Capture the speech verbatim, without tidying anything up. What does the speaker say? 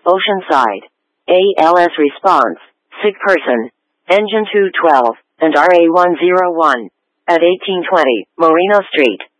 Oceanside. A L S response, sick person, engine two twelve, and R A one oh one. At eighteen twenty, Moreno Street.